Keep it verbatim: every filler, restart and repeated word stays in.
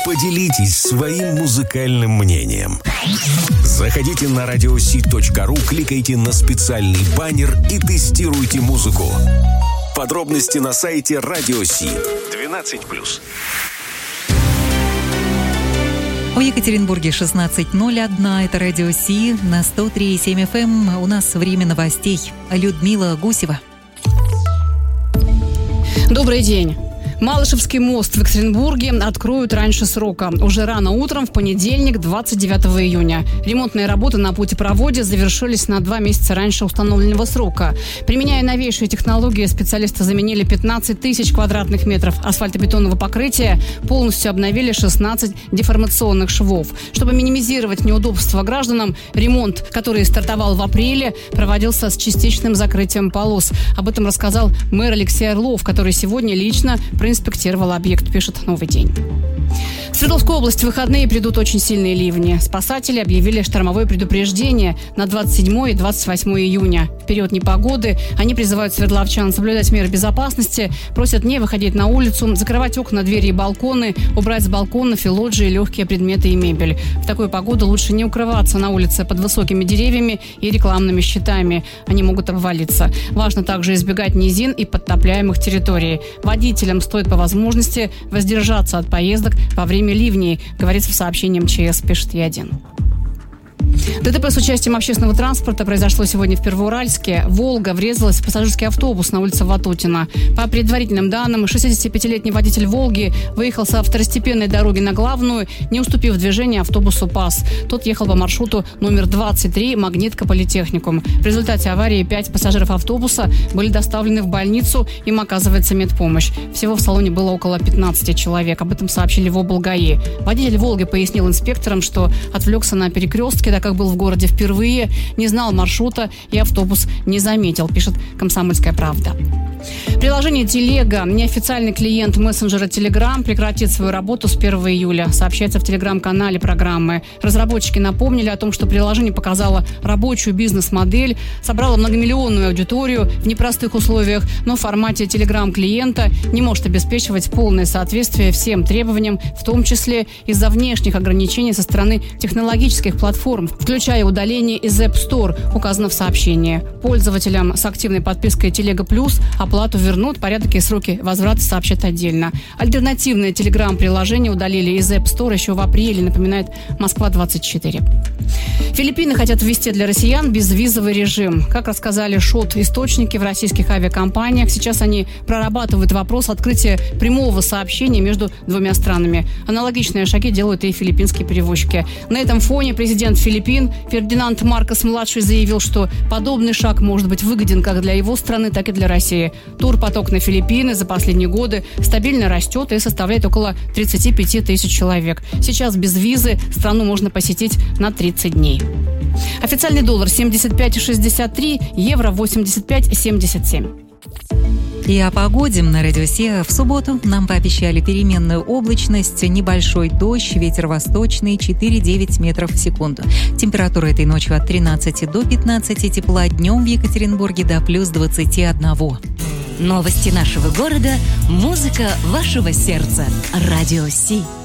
Поделитесь своим музыкальным мнением. Заходите на радиоси точка ру, кликайте на специальный баннер и тестируйте музыку. Подробности на сайте Радиоси. двенадцать плюс. В Екатеринбурге шестнадцать ноль один, это Радио Си на сто три и семь эф эм. У нас время новостей. Людмила Гусева. Добрый день. Малышевский мост в Екатеринбурге откроют раньше срока. Уже рано утром, в понедельник, двадцать девятого июня. Ремонтные работы на путепроводе завершились на два месяца раньше установленного срока. Применяя новейшие технологии, специалисты заменили пятнадцать тысяч квадратных метров асфальтобетонного покрытия, полностью обновили шестнадцать деформационных швов. Чтобы минимизировать неудобства гражданам, ремонт, который стартовал в апреле, проводился с частичным закрытием полос. Об этом рассказал мэр Алексей Орлов, который сегодня лично проинспектировал объект, пишет «Новый день». В Свердловскую область в выходные придут очень сильные ливни. Спасатели объявили штормовое предупреждение на двадцать седьмое и двадцать восьмое июня. В период непогоды они призывают свердловчан соблюдать меры безопасности, просят не выходить на улицу, закрывать окна, двери и балконы, убрать с балконов и лоджии легкие предметы и мебель. В такую погоду лучше не укрываться на улице под высокими деревьями и рекламными щитами. Они могут обвалиться. Важно также избегать низин и подтопляемых территорий. Водителям стоит по возможности воздержаться от поездок во время ливней, говорится в сообщении эм че эс, пишет Е один. ДТП с участием общественного транспорта произошло сегодня в Первоуральске. «Волга» врезалась в пассажирский автобус на улице Ватутина. По предварительным данным, шестидесятипятилетний водитель «Волги» выехал со второстепенной дороги на главную, не уступив движение автобусу ПАС. Тот ехал по маршруту номер двадцать три «Магнитка-Политехникум». В результате аварии пять пассажиров автобуса были доставлены в больницу, им оказывается медпомощь. Всего в салоне было около пятнадцати человек. Об этом сообщили в облгаи. Водитель «Волги» пояснил инспекторам, что отвлекся на перекрестке, так как был в городе впервые, не знал маршрута и автобус не заметил, пишет «Комсомольская правда». Приложение «Телега», неофициальный клиент мессенджера Telegram, прекратит свою работу с первого июля, сообщается в телеграм-канале программы. Разработчики напомнили о том, что приложение показало рабочую бизнес-модель, собрало многомиллионную аудиторию в непростых условиях, но в формате Telegram-клиента не может обеспечивать полное соответствие всем требованиям, в том числе из-за внешних ограничений со стороны технологических платформ, включая удаление из App Store, указано в сообщении. Пользователям с активной подпиской «Телега Плюс» оплату вернут, порядок и сроки возврата сообщат отдельно. Альтернативное Telegram-приложение удалили из App Store еще в апреле, напоминает Москва двадцать четыре. Филиппины хотят ввести для россиян безвизовый режим. Как рассказали ШОТ-источники в российских авиакомпаниях, сейчас они прорабатывают вопрос открытия прямого сообщения между двумя странами. Аналогичные шаги делают и филиппинские перевозчики. На этом фоне президент Филиппин Фердинанд Маркос-младший заявил, что подобный шаг может быть выгоден как для его страны, так и для России. Турпоток на Филиппины за последние годы стабильно растет и составляет около тридцать пять тысяч человек. Сейчас без визы страну можно посетить на тридцать дней. Официальный доллар семьдесят пять шестьдесят три, евро восемьдесят пять семьдесят семь. И о погоде на Радио Си. В субботу нам пообещали переменную облачность, небольшой дождь, ветер восточный четыре-девять метров в секунду. Температура этой ночью от тринадцати до пятнадцати, тепла днем в Екатеринбурге до плюс двадцати одного. Новости нашего города, музыка вашего сердца. Радио Си.